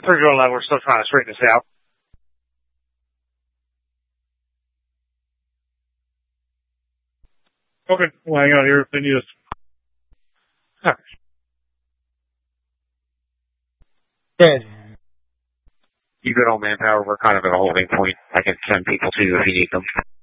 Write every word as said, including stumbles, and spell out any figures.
three oh eleven, we're still trying to straighten this out. Okay, well, hang on here if they need us. All right. Good. You good on manpower? We're kind of at a holding point. I can send people to you if you need them.